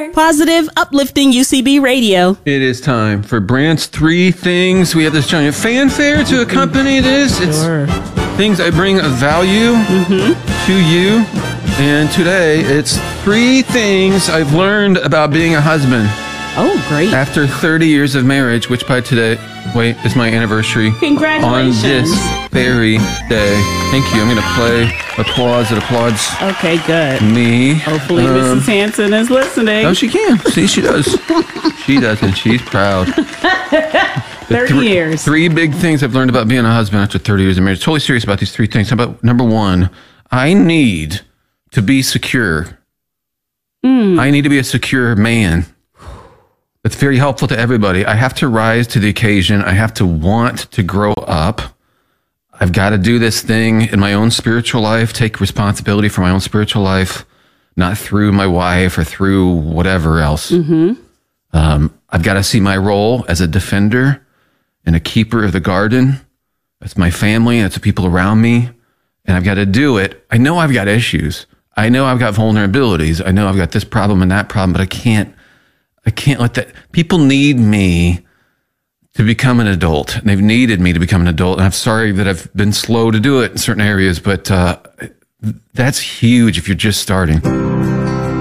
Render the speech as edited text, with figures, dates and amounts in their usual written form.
Positive, uplifting UCB radio. It is time for Brandt's 3 Things. We have this giant fanfare to accompany this. It's things I bring of value to you. And today, it's 3 things I've learned about being a husband. Oh, great. After 30 years of marriage, which by today, is my anniversary. Congratulations. On this very day. Thank you. I'm going to play applause that applauds Okay, good. me. Hopefully Mrs. Hanson is listening. Oh, she can. See, she does. She does, and she's proud. 30 years. 3 big things I've learned about being a husband after 30 years of marriage. Totally serious about these 3 things. How about number 1? I need to be secure. I need to be a secure man. It's very helpful to everybody. I have to rise to the occasion. I have to want to grow up. I've got to do this thing in my own spiritual life, take responsibility for my own spiritual life, not through my wife or through whatever else. I've got to see my role as a defender and a keeper of the garden. That's my family. That's the people around me. And I've got to do it. I know I've got issues. I know I've got vulnerabilities. I know I've got this problem and that problem, but I can't let that. People need me to become an adult. And they've needed me to become an adult. And I'm sorry that I've been slow to do it in certain areas, but that's huge if you're just starting.